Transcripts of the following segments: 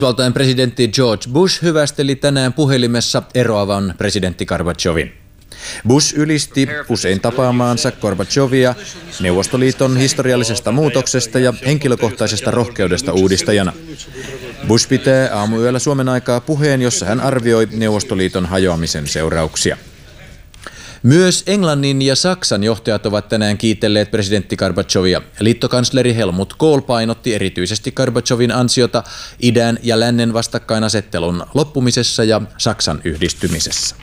Yhdysvaltain presidentti George Bush hyvästeli tänään puhelimessa eroavan presidentti Gorbatsovin. Bush ylisti usein tapaamaansa Gorbatsovia Neuvostoliiton historiallisesta muutoksesta ja henkilökohtaisesta rohkeudesta uudistajana. Bush pitää aamuyöllä Suomen aikaa puheen, jossa hän arvioi Neuvostoliiton hajoamisen seurauksia. Myös Englannin ja Saksan johtajat ovat tänään kiitelleet presidentti Gorbatsovia. Liittokansleri Helmut Kohl painotti erityisesti Gorbatsovin ansiota idän ja lännen vastakkainasettelun loppumisessa ja Saksan yhdistymisessä.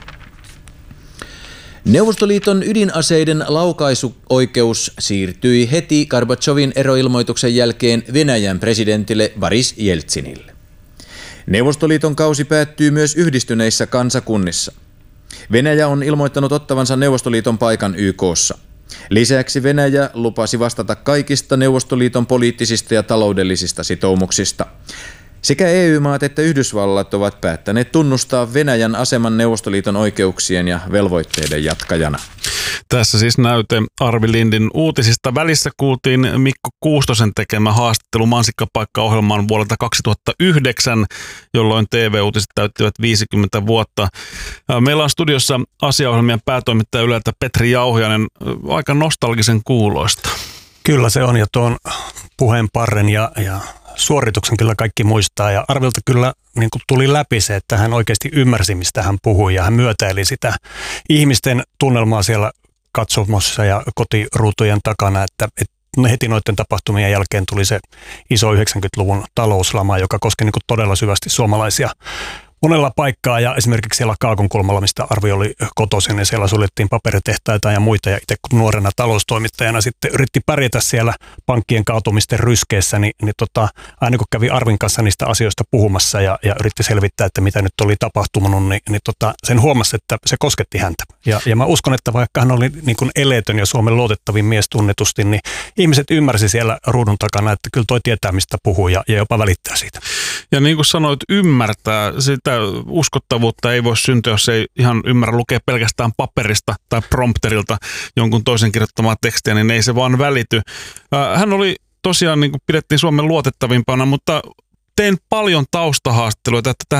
Neuvostoliiton ydinaseiden laukaisuoikeus siirtyi heti Gorbatsovin eroilmoituksen jälkeen Venäjän presidentille Boris Jeltsinille. Neuvostoliiton kausi päättyy myös yhdistyneissä kansakunnissa. Venäjä on ilmoittanut ottavansa Neuvostoliiton paikan YK:ssa. Lisäksi Venäjä lupasi vastata kaikista Neuvostoliiton poliittisista ja taloudellisista sitoumuksista. Sekä EU-maat että Yhdysvallat ovat päättäneet tunnustaa Venäjän aseman Neuvostoliiton oikeuksien ja velvoitteiden jatkajana. Tässä siis näyte Arvi Lindin uutisista. Välissä kuultiin Mikko Kuustosen tekemä haastattelu Mansikkapaikka-ohjelmaan vuodelta 2009, jolloin TV-uutiset täyttivät 50 vuotta. Meillä on studiossa asiaohjelmien päätoimittaja Yleltä Petri Jauhiainen, aika nostalgisen kuuloista. Kyllä se on, ja tuon puheenparren ja suorituksen kyllä kaikki muistaa, ja Arvilta kyllä niin kuin tuli läpi se, että hän oikeasti ymmärsi, mistä hän puhui, ja hän myötäili sitä ihmisten tunnelmaa siellä katsomossa ja kotiruutujen takana, että heti noiden tapahtumien jälkeen tuli se iso 90-luvun talouslama, joka koski niin kuin todella syvästi suomalaisia monella paikkaa, ja esimerkiksi siellä Kaakonkulmalla, mistä Arvi oli kotoisin, ja siellä suljettiin paperitehtaita ja muita, ja itse kun nuorena taloustoimittajana sitten yritti pärjätä siellä pankkien kaatumisten ryskeessä, niin aina kun kävi Arvin kanssa niistä asioista puhumassa ja yritti selvittää, että mitä nyt oli tapahtunut, niin sen huomasi, että se kosketti häntä. Ja mä uskon, että vaikka hän oli niin kuin eleetön ja Suomen luotettavin mies tunnetusti, niin ihmiset ymmärsi siellä ruudun takana, että kyllä toi tietää, mistä puhuu, ja jopa välittää siitä. Ja niin kuin sanoit, ymmärtää sitä uskottavuutta ei voi syntyä, jos ei ihan ymmärrä lukea pelkästään paperista tai prompterilta jonkun toisen kirjoittamaa tekstiä, niin ei se vaan välity. Hän oli tosiaan, niin kuin pidettiin Suomen luotettavimpana, mutta tein paljon taustahaastatteluita, että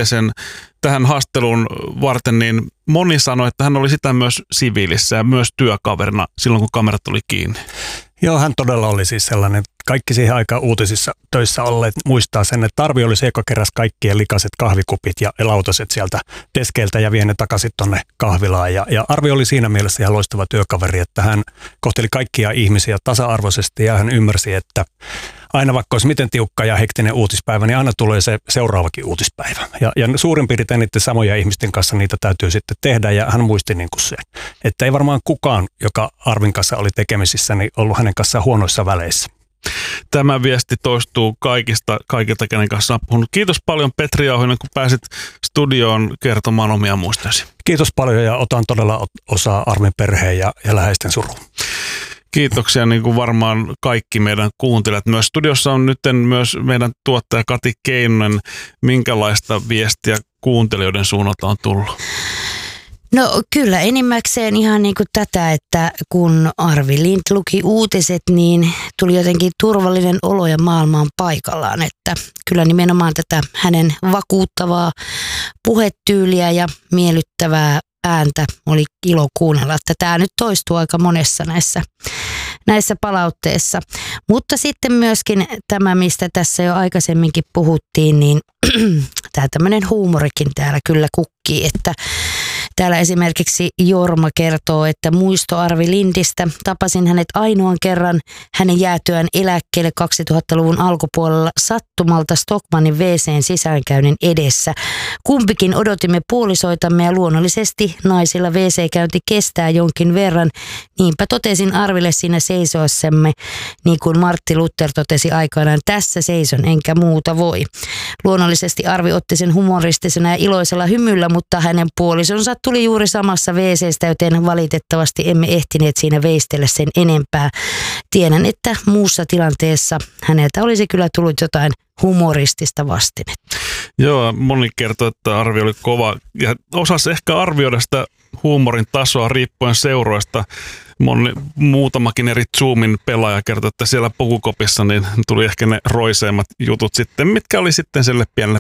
tähän haastatteluun varten, niin moni sanoi, että hän oli sitä myös siviilissä ja myös työkaverina silloin, kun kamerat oli kiinni. Joo, hän todella oli siis sellainen. Kaikki siihen aikaan uutisissa töissä olleet muistaa sen, että Arvi oli se, joka keräsi kaikkien likaiset kahvikupit ja lautaset sieltä deskeiltä ja vie ne takaisin tonne kahvilaan. Ja Arvi oli siinä mielessä ihan loistava työkaveri, että hän kohteli kaikkia ihmisiä tasa-arvoisesti, ja hän ymmärsi, että aina vaikka olisi miten tiukka ja hektinen uutispäivä, niin aina tulee se seuraavakin uutispäivä. Ja suurin piirtein niiden samoja ihmisten kanssa niitä täytyy sitten tehdä, ja hän muisti niin kuin se, että ei varmaan kukaan, joka Arvin kanssa oli tekemisissä, niin ollut hänen kanssaan huonoissa väleissä. Tämä viesti toistuu kaikilta, kenen kanssa on puhunut. Kiitos paljon, Petri Jauhiainen, kun pääsit studioon kertomaan omia muistoisi. Kiitos paljon, ja otan todella osaa Arvin perheen ja läheisten suruun. Kiitoksia, niin kuin varmaan kaikki meidän kuuntelijat. Myös studiossa on nyt myös meidän tuottaja Kati Keinonen. Minkälaista viestiä kuuntelijoiden suunnalta on tullut? No kyllä enimmäkseen ihan niin kuin tätä, että kun Arvi Lind luki uutiset, niin tuli jotenkin turvallinen olo ja maailma on paikallaan. Että kyllä nimenomaan tätä hänen vakuuttavaa puhetyyliä ja miellyttävää ääntä oli ilo kuunnella, että tämä nyt toistuu aika monessa näissä palautteissa. Mutta sitten myöskin tämä, mistä tässä jo aikaisemminkin puhuttiin, niin tämä tämmöinen huumorikin täällä kyllä kukkii, että täällä esimerkiksi Jorma kertoo, että muisto Arvi Lindistä. Tapasin hänet ainoan kerran hänen jäätyään eläkkeelle 2000-luvun alkupuolella sattumalta Stockmannin WC:n sisäänkäynnin edessä. Kumpikin odotimme puolisoitamme ja luonnollisesti naisilla WC-käynti kestää jonkin verran. Niinpä totesin Arville siinä seisoessamme, niin kuin Martti Luther totesi aikanaan, tässä seison enkä muuta voi. Luonnollisesti Arvi otti sen humoristisena ja iloisella hymyllä, mutta hänen puolisonsa tuli juuri samassa WC:stä, joten valitettavasti emme ehtineet siinä veistellä sen enempää. Tiedän, että muussa tilanteessa häneltä olisi kyllä tullut jotain humoristista vastinetta. Joo, moni kertoi, että arvio oli kova ja osasi ehkä arvioida sitä huumorin tasoa riippuen seuroista. Muutamakin eri Zoomin pelaaja kertoi, että siellä pukukopissa niin tuli ehkä ne roiseimmat jutut sitten, mitkä oli sitten sille pienelle